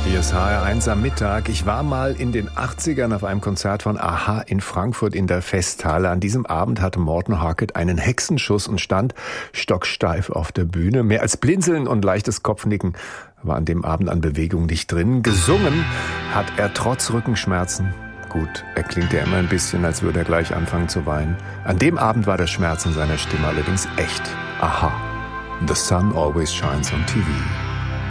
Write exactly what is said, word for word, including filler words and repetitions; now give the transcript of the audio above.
Hier ist H R eins am Mittag. Ich war mal in den achtzigern auf einem Konzert von a-ha in Frankfurt in der Festhalle. An diesem Abend hatte Morten Harket einen Hexenschuss und stand stocksteif auf der Bühne. Mehr als Blinzeln und leichtes Kopfnicken war an dem Abend an Bewegung nicht drin. Gesungen hat er trotz Rückenschmerzen. Gut, er klingt ja immer ein bisschen, als würde er gleich anfangen zu weinen. An dem Abend war der Schmerz in seiner Stimme allerdings echt. a-ha. The sun always shines on T V.